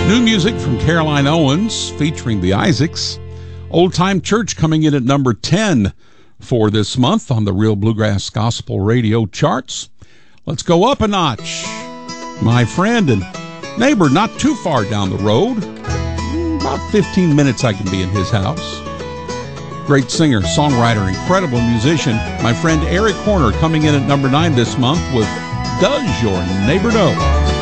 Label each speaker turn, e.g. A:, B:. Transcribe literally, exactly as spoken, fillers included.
A: New music from Caroline Owens featuring the Isaacs. Old Time Church coming in at number ten for this month on the Real Bluegrass Gospel Radio charts. Let's go up a notch. My friend and neighbor not too far down the road. About fifteen minutes I can be in his house. Great singer, songwriter, incredible musician. My friend Eric Horner coming in at number nine this month with Does Your Neighbor Know?